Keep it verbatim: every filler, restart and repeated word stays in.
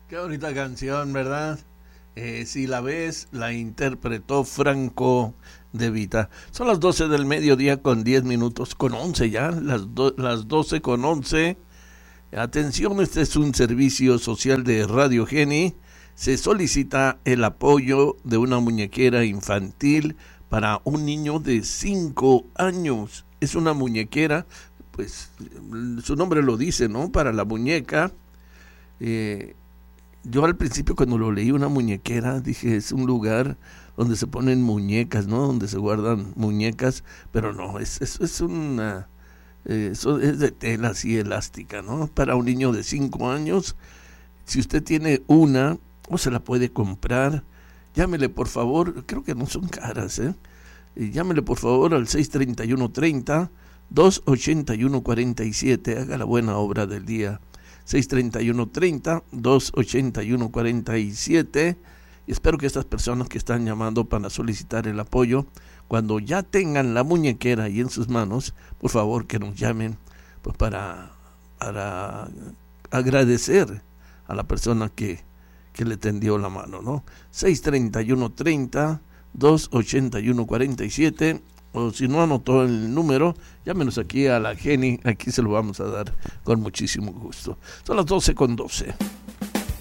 Qué bonita canción, ¿verdad? Eh, si la ves, la interpretó Franco De Vita. Son las doce del mediodía con diez minutos, con once ya, las, do, las doce con once. Atención, este es un servicio social de Radio Geni. Se solicita el apoyo de una muñequera infantil para un niño de cinco años. Es una muñequera, pues su nombre lo dice, ¿no? Para la muñeca. Eh, yo al principio cuando lo leí, una muñequera, dije, es un lugar donde se ponen muñecas, ¿no? Donde se guardan muñecas, pero no, es, es, es una... Eh, eso es de tela así elástica, ¿no? Para un niño de cinco años. Si usted tiene una, o se la puede comprar, llámele por favor, creo que no son caras, ¿eh? Y llámele por favor al seis treinta y uno treinta, dos ochenta y uno cuarenta y siete, haga la buena obra del día. seis treinta y uno treinta, dos ochenta y uno cuarenta y siete. Y espero que estas personas que están llamando para solicitar el apoyo, cuando ya tengan la muñequera ahí en sus manos, por favor que nos llamen, pues para, para agradecer a la persona que, que le tendió la mano, ¿no? seis treinta y uno treinta, dos ochenta y uno cuarenta y siete. O si no anotó el número, llámenos aquí a la Geni, aquí se lo vamos a dar con muchísimo gusto. Son las doce con doce.